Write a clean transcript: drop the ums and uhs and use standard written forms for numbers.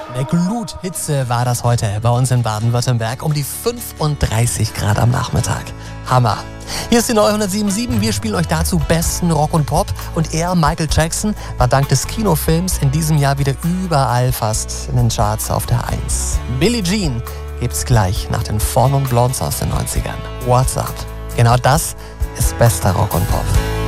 Eine Gluthitze war das heute bei uns in Baden-Württemberg. Um die 35 Grad am Nachmittag. Hammer. Hier ist die neue 107.7. Wir spielen euch dazu besten Rock und Pop. Und er, Michael Jackson, war dank des Kinofilms in diesem Jahr wieder überall fast in den Charts auf der 1. Billie Jean gibt's gleich nach den Form und Blondes aus den 90ern. What's Up? Genau das ist bester Rock und Pop.